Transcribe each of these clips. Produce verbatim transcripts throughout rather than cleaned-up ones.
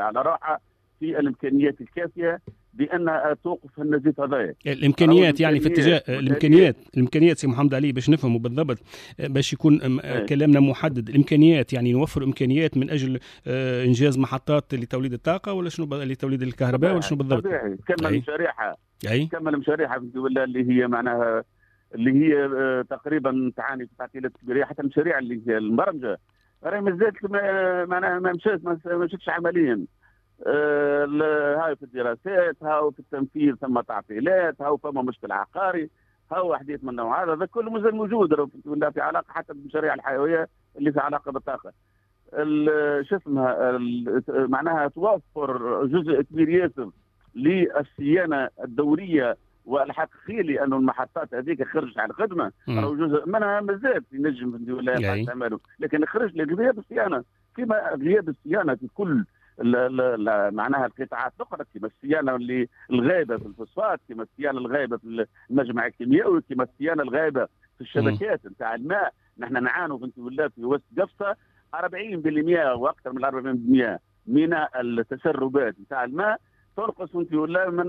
على روحها في الامكانيات الكافيه بانها توقف النزيف هذايا. الامكانيات يعني في اتجاه الامكانيات الامكانيات سي محمد علي باش نفهموا بالضبط، باش يكون كلامنا محدد. الامكانيات يعني نوفر امكانيات من اجل انجاز محطات لتوليد الطاقه ولا شنو لتوليد الكهرباء ولا شنو بالضبط؟ طبيعي كمل مشاريعها كمل مشاريعها ولا اللي هي معناها اللي هي تقريبا تعاني في تعطيلات كبيره، حتى المشاريع اللي هي المبرمجه راهي مازالت معناها ما مشات ما مشاتش عمليا. آه هاي في الدراسات، هاو في التنفيذ ثم تعطيلات، هاو فما مشكل عقاري، هاو حديث من النوع هذا، هذا كله مازال موجود ولا في علاقه حتى بالمشاريع الحيويه اللي في علاقه بالطاقه. شو اسمها معناها توفر جزء كبير ياسر للصيانه الدوريه والحقيقيه، لانه المحطات هذيك خرجت على الخدمه او جزء منها مازال ينجم ولا يعملوا، لكن خرج لغياب الصيانه. كما غياب الصيانه في كل لا لا لا معناها القطاعات الاخرى، كما الصيانه اللي الغايبه في الفوسفات، كما الصيانه الغايبه في المجمع الكيميائي، كما الصيانه الغايبه في الشبكات نتاع الماء. نحن نعانوا في ولا في وسط قفصه أربعين بالمئة واكثر من أربعين بالمئة من التسربات نتاع الماء تنقص انت ولا من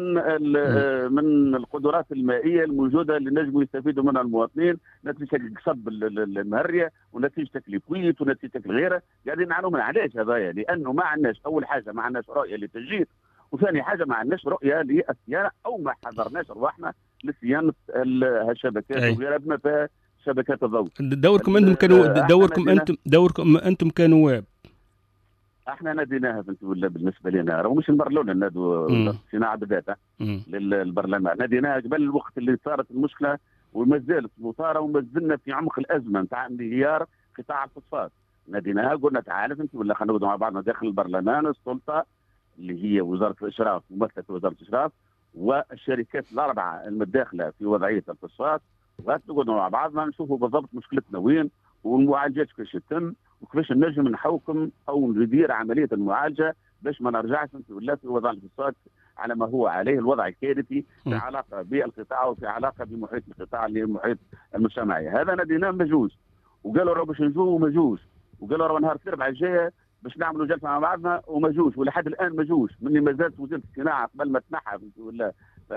من القدرات المائيه الموجوده اللي نجموا يستفيدوا منها المواطنين نتيجه قصب المهريه ونتيجه الكويت ونتيجه غيرها. قاعدين نعانوا من علاش هذايا؟ لانه ما عندناش اول حاجه ما عندناش رؤيه للتسجيل، وثاني حاجه ما عندناش رؤيه للصيانه او ما حضرناش ارواحنا لصيانه الشبكات وغيرها بما فيها شبكات الضوء. دوركم انتم كانوا دوركم انتم دوركم انتم كنواب احنا ناديناها بنت ولا بالنسبه لنا راه مش نبرلونا نادوا الصناعه بذاتها للبرلمان، ناديناها قبل الوقت اللي صارت المشكله وما زالت مثاره وما زلنا في عمق الازمه نتاع انهيار قطاع الفوسفات. ناديناها قلنا تعالوا انت ولا خلينا نقعدوا مع بعضنا داخل البرلمان، السلطه اللي هي وزاره الاشراف ممثله وزاره الاشراف والشركات الاربعه المتداخله في وضعيه الفوسفات، ونقعدوا مع بعضنا نشوفوا بالضبط مشكلتنا وين والمعالجات كيفاش تتم وكيفاش نجم نحوكم او ندير عمليه المعالجه باش ما نرجعش ولا في وضع الاقتصاد على ما هو عليه الوضع الكارثي في علاقه بالقطاع وفي علاقه بمحيط القطاع اللي هو المحيط المجتمعي. هذا ناديناه ما جوش وقالوا راه باش نجوا وما جوش، وقالوا راه نهار الاربعاء الجايه باش نعملوا جلسه مع بعضنا وما جوش، ولحد الان ما جوش. مني ما زالت وزاره الصناعه قبل ما تنحى ولا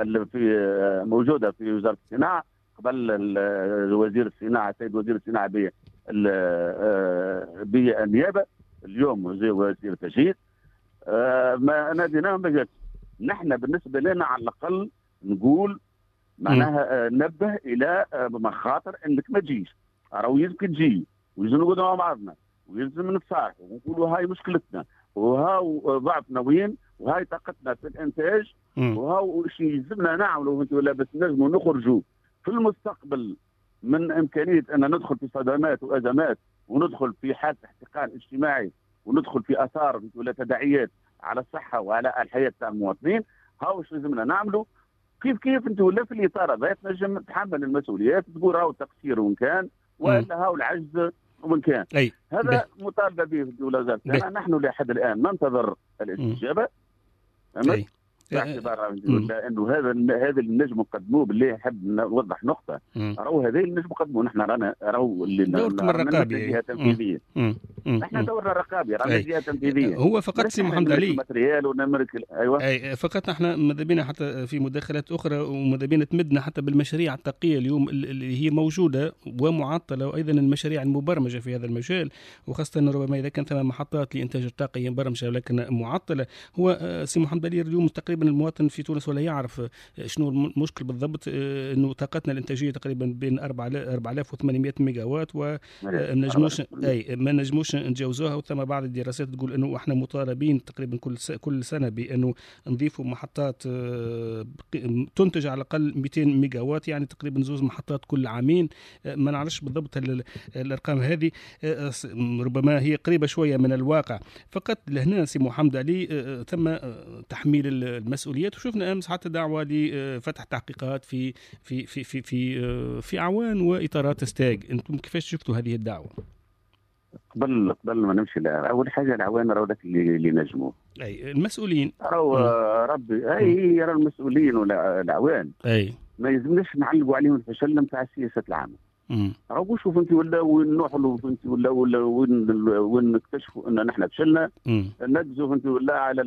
في موجوده في وزاره الصناعه قبل وزير الصناعه السيد وزير الصناعه بالنيابه اليوم وزير التجهيز ما ناديناهم ما جاتش. نحن بالنسبه لنا على الاقل نقول معناها نبه الى مخاطر انك ما تجيش، راهو يمكن تجي ويلزم نقعدوا مع بعضنا ويلزم نتصالحوا ونقولوا هاي مشكلتنا وهاو ضعفنا وين وهاي طاقتنا في الانتاج وهاو ايش يلزمنا نعملوا ولا بس نجموا نخرجوا في المستقبل من امكانيه ان ندخل في صدمات وازمات وندخل في حاله احتقان اجتماعي وندخل في اثار ولا تداعيات على الصحه وعلى الحياه تاع المواطنين. هاو ايش لازمنا نعملوا كيف كيف انت ولا في الاطار هذا تنجم تتحمل المسؤوليات تقول راهو التقصير وان كان ولا هاو العجز وان كان. أي. هذا مطالبه به في الوزاره. نحن لحد الان ننتظر الاستجابه باعتبار انه هذا هذا اللي نجم نقدموه بالله نحب نوضح نقطه راهو هذا اللي نجم نقدموه نحن رانا راهو اللي دوركم الرقابي جهه تنفيذيه نحن دورنا الرقابي رانا جهه تنفيذيه. هو فقط سي محمد علي ماتريال ونمرك ايوه أي فقط نحن ماذا بينا حتى في مداخلات اخرى وماذا بينا تمدنا حتى بالمشاريع التقيه اليوم اللي هي موجوده ومعطله، وايضا المشاريع المبرمجه في هذا المجال، وخاصه ربما اذا كان ثم محطات لانتاج الطاقه هي مبرمجه ولكن معطله. هو سي محمد علي اليوم تقريبا المواطن في تونس ولا يعرف شنو المشكل بالضبط، انه طاقتنا الانتاجيه تقريبا بين أربعة آلاف وثمانمئة ميجا وات وما نجموش اي ما نجموش نتجاوزوها، وثم بعض الدراسات تقول انه احنا مطالبين تقريبا كل كل سنه بانه نضيفوا محطات تنتج على الاقل مئتين ميجا وات، يعني تقريبا زوز محطات كل عامين. ما نعرفش بالضبط الارقام هذه، ربما هي قريبه شويه من الواقع. فقط لهنا سي محمد علي تم تحميل المسؤوليات، وشفنا امس حتى دعوه لفتح تحقيقات في في في في في في اعوان واطارات ستاج. انتم كيفاش شفتوا هذه الدعوه؟ قبل قبل ما نمشي لها، اول حاجه العوان راهو ذاك اللي, اللي نجموا اي المسؤولين راهو ربي اي راه المسؤولين ولا العوان اي ما يلزمناش نعلقوا عليهم الفشل نتاع السياسه العامه. راهو شوف انت ولا وين نروحوا انت ولا ولا وين وين نكتشفوا ان نحن فشلنا نركزوا انت ولا على